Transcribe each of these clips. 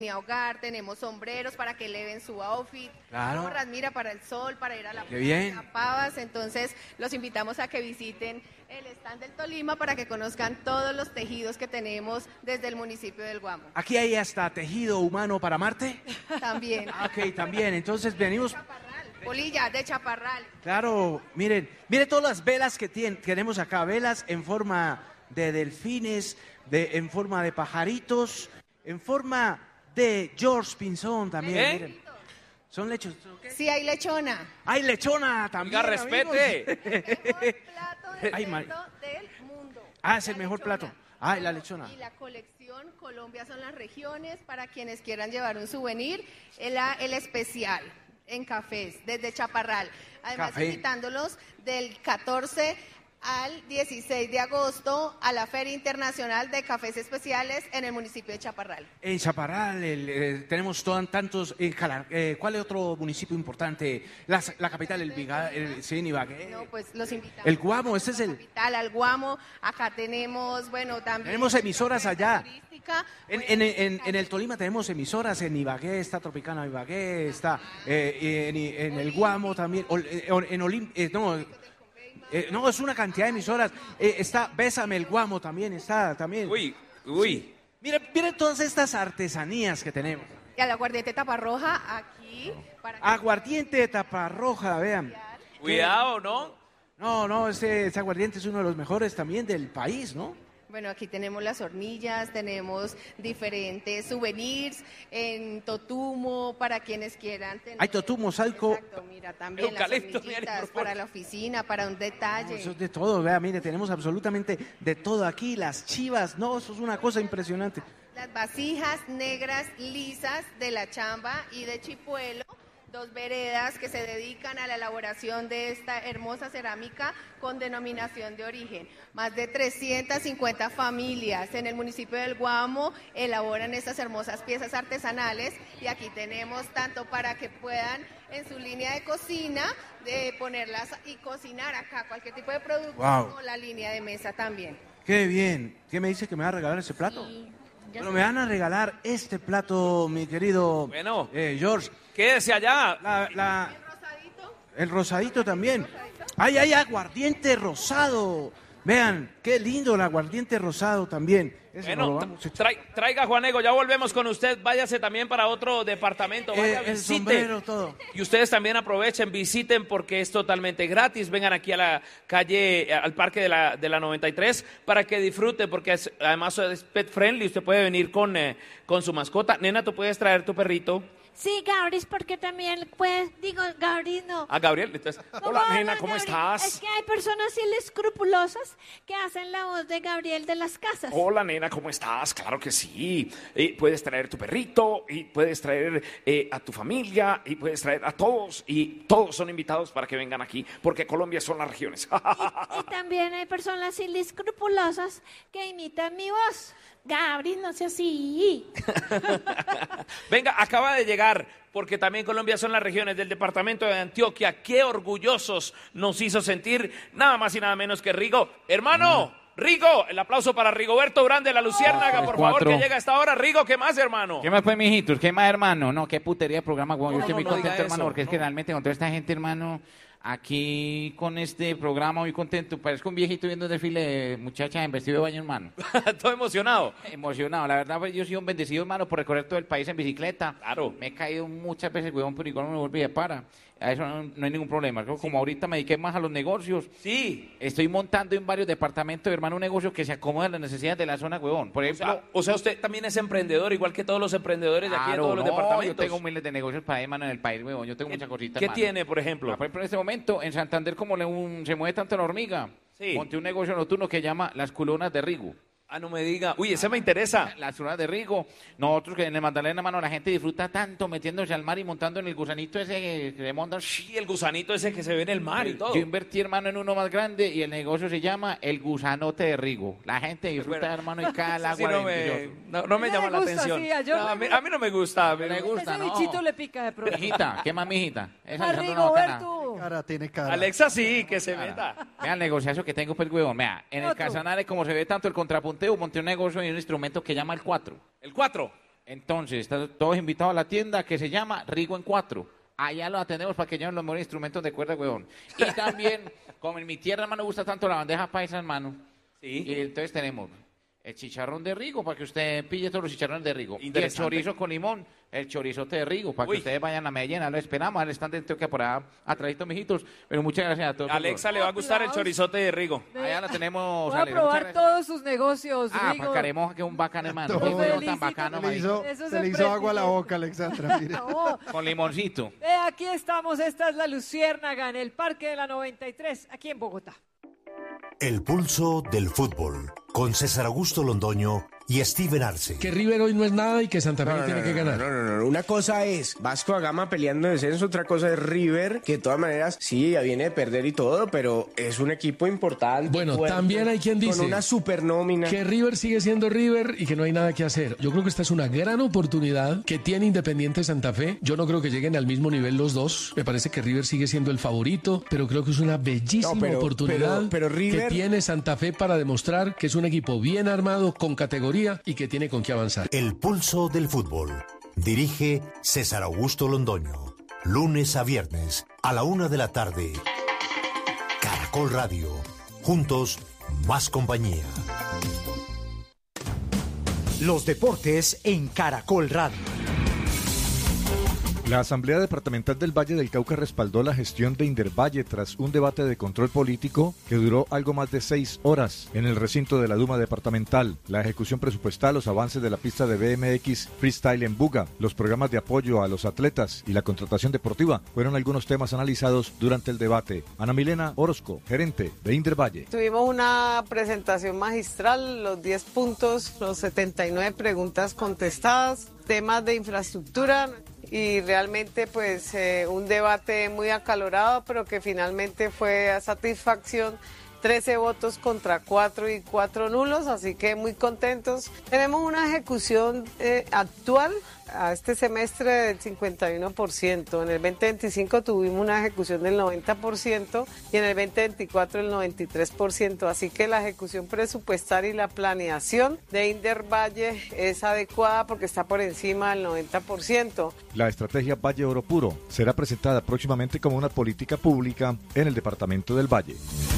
hogar, tenemos sombreros para que eleven su outfit, Claro. gorras, mira, para el sol, para ir a la Qué bien. playa, pavas. Entonces los invitamos a que visiten el stand del Tolima para que conozcan todos los tejidos que tenemos desde el municipio del Guamo. Aquí hay hasta tejido humano para Marte. También. Ok, también. Entonces venimos. Polilla de chaparral. Claro, miren todas las velas que tenemos acá, velas en forma de delfines, en forma de pajaritos, en forma de George Pinzón también, miren. Son lechos. Sí, hay lechona. ¡Hay lechona también! Oiga, respete. El mejor plato de Ay, cerdo del mundo. Es el La mejor lechona. plato. Ay, la lechona. Y la colección Colombia son las regiones para quienes quieran llevar un souvenir, el especial en cafés desde Chaparral. Además, Café. invitándolos del 14 al 16 de agosto a la Feria Internacional de Cafés Especiales en el municipio de Chaparral. En Chaparral tenemos tantos. ¿Cuál es otro municipio importante? La capital, sí, en Ibagué. No, pues los invitamos. El Guamo, ese es a la el. capital, al Guamo. Acá tenemos, bueno, también. Tenemos emisoras allá. turística. En el Tolima tenemos emisoras, en Ibagué está Tropicana Ibagué, está en el Guamo también, no, es una cantidad de emisoras, está Bésame el Guamo también, está también. Uy. Miren todas estas artesanías que tenemos. Y al aguardiente taparroja aquí. Para que Aguardiente de taparroja, vean. Cuidado, ¿no? No, ese aguardiente es uno de los mejores también del país, ¿no? Bueno, aquí tenemos las hornillas, tenemos diferentes souvenirs en totumo para quienes quieran tener. Hay totumo, salco. Exacto, mira, también Eucalipto, las mira, hornillitas por favor. para la oficina, para un detalle. Eso es de todo, vea, mire, tenemos absolutamente de todo aquí, las chivas, no, eso es una cosa impresionante. Las vasijas negras lisas de La Chamba y de Chipuelo, 2 veredas que se dedican a la elaboración de esta hermosa cerámica con denominación de origen. Más de 350 familias en el municipio del Guamo elaboran estas hermosas piezas artesanales y aquí tenemos tanto para que puedan en su línea de cocina de ponerlas y cocinar acá cualquier tipo de producto, Wow. o la línea de mesa también. Qué bien, ¿qué me dice que me va a regalar ese plato? Bueno, me van a regalar este plato, mi querido Bueno. George. Quédese allá. El rosadito también. ¡Ay, aguardiente rosado! Vean, qué lindo el aguardiente rosado también. Ese no lo Bueno, vamos a echar. traiga Juanego, ya volvemos con usted. Váyase también para otro departamento. Vaya, El visite. sombrero, todo. Y ustedes también aprovechen, visiten porque es totalmente gratis. Vengan aquí a la calle, al parque de la 93 para que disfruten porque además es pet friendly. Usted puede venir con su mascota. Nena, tú puedes traer tu perrito. Sí, Gabris, porque también, Gabris no. Ah, Gabriel. Entonces, hola, nena, ¿cómo Gabris. estás? Es que hay personas inescrupulosas que hacen la voz de Gabriel de las casas. Hola, nena, ¿cómo estás? Claro que sí. Puedes traer tu perrito y puedes traer a tu familia y puedes traer a todos y todos son invitados para que vengan aquí porque Colombia son las regiones. Y también hay personas inescrupulosas que imitan mi voz. Gabris, no sea así. Venga, acaba de llegar, porque también Colombia son las regiones del departamento de Antioquia. Qué orgullosos nos hizo sentir nada más y nada menos que Rigo. Hermano, Rigo, el aplauso para Rigoberto Durán de la Luciérnaga, por favor, que llega a esta hora. Rigo, ¿qué más, hermano? ¿Qué más, pues, mijitos? ¿Qué más, hermano? No, qué putería de programa, güey. Yo estoy muy no contento, diga hermano, eso, porque es que no. realmente con toda esta gente, hermano, aquí con este programa muy contento. Parezco un viejito viendo un desfile de muchachas en vestido de baño, hermano. Todo emocionado. Emocionado. La verdad, pues, yo soy un bendecido, hermano, por recorrer todo el país en bicicleta. Claro. Me he caído muchas veces, huevón, pero igual no me volví de para. A eso no hay ningún problema. Como ahorita me dediqué más a los negocios, Sí. estoy montando en varios departamentos, hermano, un negocio que se acomoda a las necesidades de la zona, huevón. Por ejemplo... O sea, usted también es emprendedor, igual que todos los emprendedores de aquí de Claro, todos los no, departamentos. yo tengo miles de negocios para ahí, hermano, en el país, huevón. Yo tengo muchas cositas, ¿Qué hermano. tiene, por ejemplo? Por ejemplo, en este momento, en Santander, como se mueve tanto la hormiga, Sí. monté un negocio nocturno que llama Las Culonas de Rigo. Ah, no me diga. Uy, ese me interesa. Las culonas de Rigo. Nosotros que en el Magdalena, mano, la gente disfruta tanto metiéndose al mar y montando en el gusanito ese que se monta. Sí, el gusanito ese que se ve en el mar y todo. Yo invertí, hermano, en uno más grande y el negocio se llama El Gusanote de Rigo. La gente disfruta, Bueno, hermano, y cae al sí, agua. no me Le llama la gusta, atención. sí, a John No, a le mí no me gusta. No le gusta, Ese no. bichito le pica de pronto. Mijita, ¿qué más, mijita? Esa A es una bacana. Rigoberto. Cara, tiene cara. Alexa sí, que se meta. Vea el negociazo que tengo, pues, huevón. Vea, en el Otro. Casanare, como se ve tanto el contrapunteo, monté un negocio y un instrumento que llama el 4. El 4. Entonces, están todos invitados a la tienda que se llama Rigo en 4. Allá lo atendemos para que lleven los mejores instrumentos de cuerda, huevón. Y también, como en mi tierra, hermano, gusta tanto la bandeja paisa, hermano. Sí. Y entonces tenemos el chicharrón de Rigo, para que usted pille todos los chicharrones de Rigo. Y el Interesante. chorizo con limón, el chorizote de Rigo, para que Uy. ustedes vayan a Medellín. Lo esperamos, al stand de Antioquia por allá, atrásito, mijitos. Pero muchas gracias a todos. Alexa le va a gustar el Aplausos. chorizote de Rigo. Allá la tenemos. Voy a Ale, muchas probar gracias. todos sus negocios, Ah, Rigo. para Caremoja, que es un bacán, hermano. Todo. Qué huevo tan Felicito. bacano, Se le marica. hizo, Eso es se le hizo agua a la emprendimiento. boca, Alexandra. Mire. No. Con limoncito. Aquí estamos, esta es la Luciérnaga en el Parque de la 93, aquí en Bogotá. El pulso del fútbol, con César Augusto Londoño y Steven Arce. Que River hoy no es nada y que Santa Fe tiene que ganar. No. Una cosa es Vasco da Gama peleando en descenso, otra cosa es River, que de todas maneras sí, ya viene de perder y todo, pero es un equipo importante. Bueno, fuerte, también hay quien dice con una supernómina. que River sigue siendo River y que no hay nada que hacer. Yo creo que esta es una gran oportunidad que tiene Independiente Santa Fe. Yo no creo que lleguen al mismo nivel los dos. Me parece que River sigue siendo el favorito, pero creo que es una bellísima No, oportunidad pero River- que tiene Santa Fe para demostrar que es un equipo bien armado, con categoría y que tiene con qué avanzar. El pulso del fútbol. Dirige César Augusto Londoño. Lunes a viernes a la 1 de la tarde. Caracol Radio. Juntos, más compañía. Los deportes en Caracol Radio. La Asamblea Departamental del Valle del Cauca respaldó la gestión de Indervalle tras un debate de control político que duró algo más de 6 horas en el recinto de la Duma Departamental. La ejecución presupuestal, los avances de la pista de BMX Freestyle en Buga, los programas de apoyo a los atletas y la contratación deportiva fueron algunos temas analizados durante el debate. Ana Milena Orozco, gerente de Indervalle. Tuvimos una presentación magistral, los 10 puntos, los 79 preguntas contestadas, temas de infraestructura y realmente pues un debate muy acalorado, pero que finalmente fue a satisfacción. 13 votos contra 4 y 4 nulos, así que muy contentos. Tenemos una ejecución actual a este semestre del 51%. En el 2025 tuvimos una ejecución del 90% y en el 2024 el 93%. Así que la ejecución presupuestaria y la planeación de Indervalle es adecuada porque está por encima del 90%. La estrategia Valle Oro Puro será presentada próximamente como una política pública en el departamento del Valle.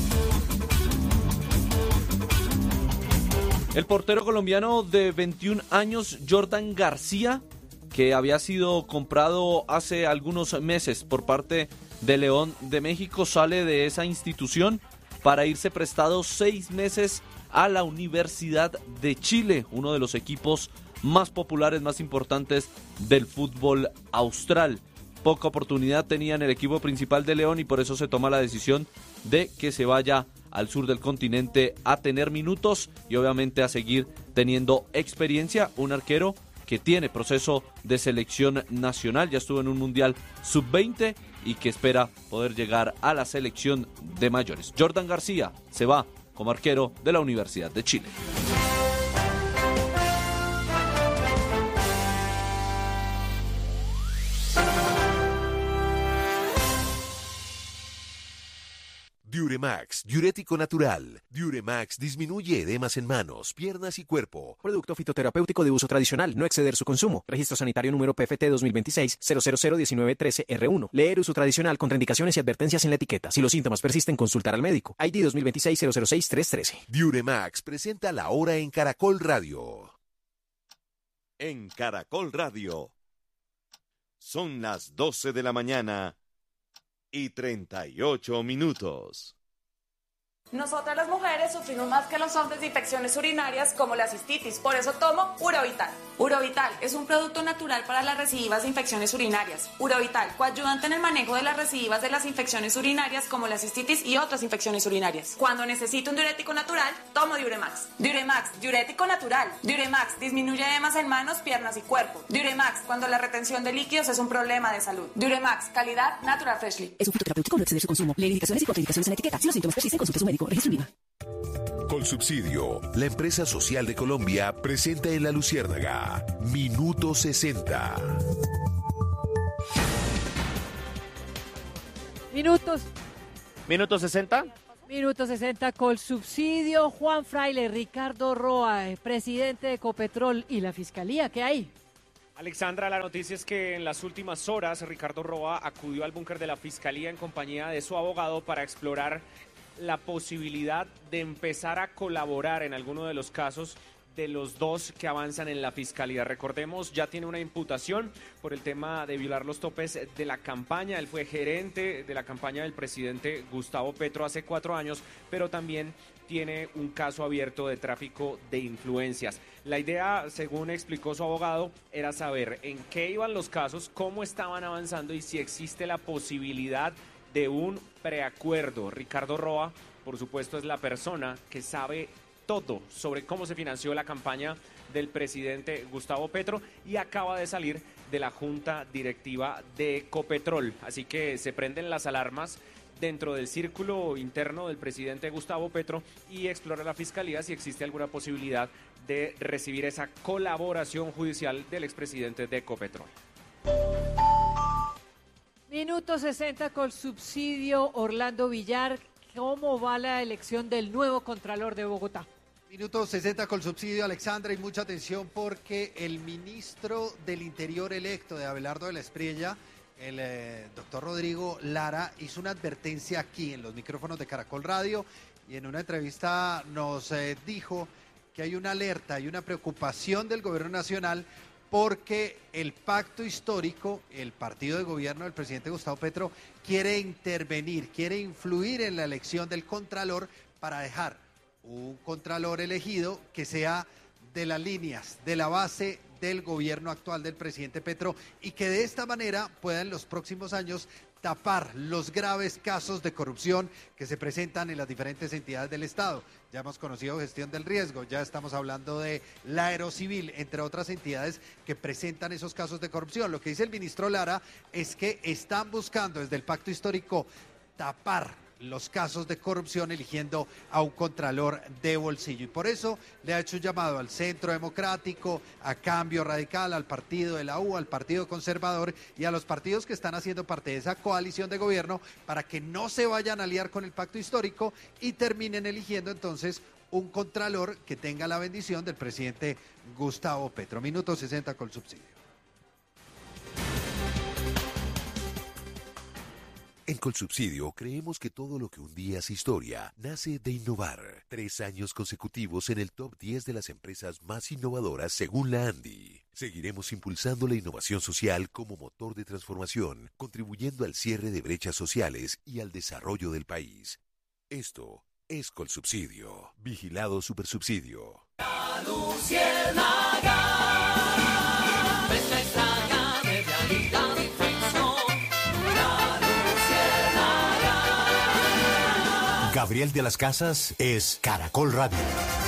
El portero colombiano de 21 años, Jordan García, que había sido comprado hace algunos meses por parte de León de México, sale de esa institución para irse prestado 6 meses a la Universidad de Chile, uno de los equipos más populares, más importantes del fútbol austral. Poca oportunidad tenía en el equipo principal de León y por eso se toma la decisión de que se vaya al sur del continente a tener minutos y obviamente a seguir teniendo experiencia. Un arquero que tiene proceso de selección nacional, ya estuvo en un mundial sub-20 y que espera poder llegar a la selección de mayores. Jordan García se va como arquero de la Universidad de Chile. Diuremax, diurético natural. Diuremax disminuye edemas en manos, piernas y cuerpo. Producto fitoterapéutico de uso tradicional, no exceder su consumo. Registro sanitario número PFT 2026-0001913R1. Leer uso tradicional, contraindicaciones y advertencias en la etiqueta. Si los síntomas persisten, consultar al médico. ID 2026-006-313. Diuremax presenta la hora en Caracol Radio. En Caracol Radio. Son las 12 de la mañana y 38 minutos. Nosotras las mujeres sufrimos más que los hombres de infecciones urinarias como la cistitis, por eso tomo Urovital. Urovital es un producto natural para las recidivas de infecciones urinarias. Urovital, coayudante en el manejo de las recidivas de las infecciones urinarias como la cistitis y otras infecciones urinarias. Cuando necesito un diurético natural, tomo Diuremax. Diuremax, diurético natural. Diuremax disminuye edemas en manos, piernas y cuerpo. Diuremax, cuando la retención de líquidos es un problema de salud. Diuremax, calidad Natural Freshly. Es un fitoterapéutico, no exceder su consumo. Lee indicaciones y contraindicaciones en la etiqueta. Si los síntomas persisten, consulte a su médico. Registro IVA. Colsubsidio, la empresa social de Colombia, presenta en La Luciérnaga Minuto 60. Minutos. ¿Minuto 60? Minuto 60 Colsubsidio. Juan Fraile, Ricardo Roa, presidente de Ecopetrol y la Fiscalía. ¿Qué hay? Alexandra, la noticia es que en las últimas horas Ricardo Roa acudió al búnker de la Fiscalía en compañía de su abogado para explorar la posibilidad de empezar a colaborar en alguno de los casos de los dos que avanzan en la Fiscalía. Recordemos, ya tiene una imputación por el tema de violar los topes de la campaña. Él fue gerente de la campaña del presidente Gustavo Petro hace 4 años, pero también tiene un caso abierto de tráfico de influencias. La idea, según explicó su abogado, era saber en qué iban los casos, cómo estaban avanzando y si existe la posibilidad de un preacuerdo. Ricardo Roa, por supuesto, es la persona que sabe todo sobre cómo se financió la campaña del presidente Gustavo Petro y acaba de salir de la junta directiva de Ecopetrol. Así que se prenden las alarmas dentro del círculo interno del presidente Gustavo Petro y explora la Fiscalía si existe alguna posibilidad de recibir esa colaboración judicial del expresidente de Ecopetrol. Minuto 60 con subsidio. Orlando Villar, ¿cómo va la elección del nuevo Contralor de Bogotá? Minuto 60 con subsidio, Alexandra, y mucha atención porque el ministro del Interior electo de Abelardo de la Espriella, el doctor Rodrigo Lara, hizo una advertencia aquí en los micrófonos de Caracol Radio y en una entrevista nos dijo que hay una alerta, hay una preocupación del gobierno nacional porque el pacto histórico, el partido de gobierno del presidente Gustavo Petro, quiere intervenir, quiere influir en la elección del Contralor para dejar un Contralor elegido que sea de las líneas, de la base del gobierno actual del presidente Petro y que de esta manera pueda en los próximos años tapar los graves casos de corrupción que se presentan en las diferentes entidades del Estado. Ya hemos conocido gestión del riesgo, ya estamos hablando de la Aerocivil, entre otras entidades que presentan esos casos de corrupción. Lo que dice el ministro Lara es que están buscando desde el pacto histórico tapar los casos de corrupción eligiendo a un contralor de bolsillo. Y por eso le ha hecho un llamado al Centro Democrático, a Cambio Radical, al partido de la U, al Partido Conservador y a los partidos que están haciendo parte de esa coalición de gobierno para que no se vayan a aliar con el pacto histórico y terminen eligiendo entonces un contralor que tenga la bendición del presidente Gustavo Petro. Minuto 60 con subsidio. En Colsubsidio creemos que todo lo que un día es historia nace de innovar. 3 años consecutivos en el top 10 de las empresas más innovadoras según la ANDI. Seguiremos impulsando la innovación social como motor de transformación, contribuyendo al cierre de brechas sociales y al desarrollo del país. Esto es Colsubsidio. Vigilado Supersubsidio. La Luciérnaga, nuestra extraña de realidad y ficción. Gabriel de las Casas es Caracol Radio.